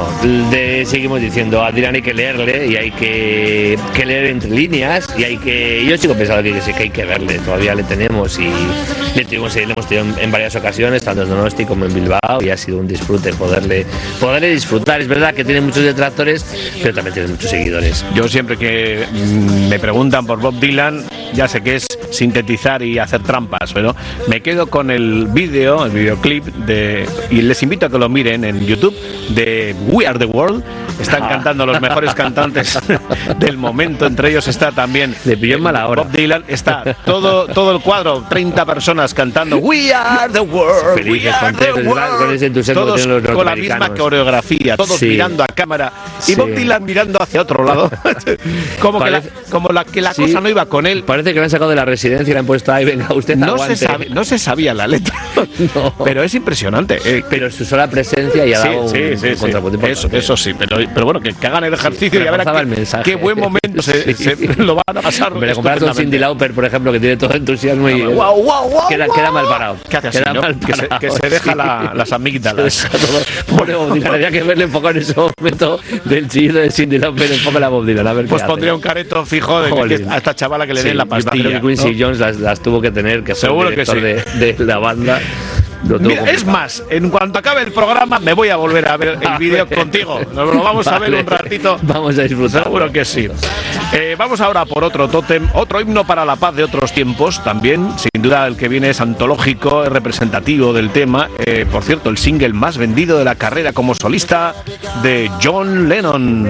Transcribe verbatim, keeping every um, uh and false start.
bueno, de, seguimos diciendo, a Dylan hay que leerle y hay que, que leer entre líneas y hay que, yo sigo pensando que, que hay que verle, todavía le tenemos y le, tuvimos, le hemos tenido en, en varias ocasiones, tanto en Donosti como en Bilbao, y ha sido un disfrute poderle, poderle disfrutar. Es verdad que tiene muchos detractores, pero también tiene muchos seguidores. Yo siempre que mmm, me preguntan por Bob Dylan, ya sé que es sintetizar y hacer trampas, pero me quedo con el vídeo, el videoclip de, y les invito a que lo miren en YouTube, de We Are The World. Están ah. cantando los mejores cantantes del momento, entre ellos está también de pilló en mala hora. Bob Dylan, está todo, todo el cuadro, treinta personas cantando We Are The World, felices, We Are contentos, The World, con ese entusiasmo todos que tienen los con la misma coreografía, todos sí. mirando a cámara y sí. Bob Dylan mirando hacia otro lado, como, Parece, que la, como la, que la sí. cosa no iba con él. Parece que lo han sacado de la residencia y le han puesto ahí, venga, usted no aguante. Se sabe, no se sabía la letra, no. Pero es impresionante. Eh, pero su sola presencia ya ha dado sí, un, sí, un sí, contrapunto. Eso, eso sí, pero, pero bueno, que, que hagan el ejercicio sí, y a ver qué, qué buen momento se, sí. se lo van a pasar. Me comparas con Cyndi Lauper, por ejemplo, que tiene todo entusiasmo y wow, wow, wow, queda, queda mal parado. ¿Qué hace así, queda no? mal que, se, que se deja sí. la, las amígdalas. Bueno, habría que verle un poco en ese momento del chillido de Cyndi Lauper, un poco la Bob Dylan, a ver pues qué pondría hace. un careto fijo de que, que a esta chavala que le sí, den la pastilla. Yo creo que Quincy ¿no? Jones las, las tuvo que tener, que seguro fue el que sí. de, de la banda. Mira, es más, en cuanto acabe el programa me voy a volver a ver el vídeo contigo. Nos lo vamos a ver vale. un ratito. Vamos a disfrutar. Seguro que sí. Eh, vamos ahora por otro tótem, otro himno para la paz de otros tiempos. También, sin duda, el que viene es antológico, es representativo del tema. Eh, por cierto, el single más vendido de la carrera como solista de John Lennon.